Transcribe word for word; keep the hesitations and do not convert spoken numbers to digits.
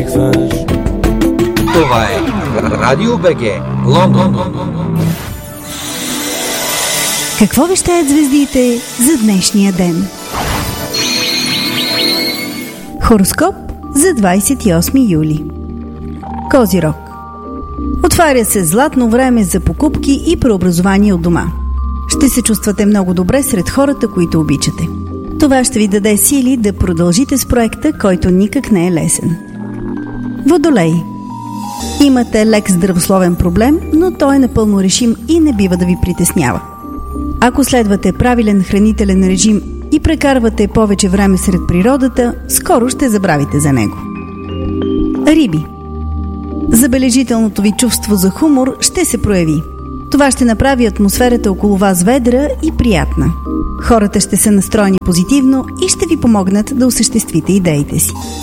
Това е Радио БГ, Лондон. Какво вещаят звездите за днешния ден? Хороскоп за двадесет и осми юли. Козирог. Отваря се златно време за покупки и преобразование от дома. Ще се чувствате много добре сред хората, които обичате. Това ще ви даде сили да продължите с проекта, който никак не е лесен. Водолей. Имате лек здравословен проблем, но той е напълно решим и не бива да ви притеснява. Ако следвате правилен хранителен режим и прекарвате повече време сред природата, скоро ще забравите за него. Риби. Забележителното ви чувство за хумор ще се прояви. Това ще направи атмосферата около вас ведра и приятна. Хората ще са настроени позитивно и ще ви помогнат да осъществите идеите си.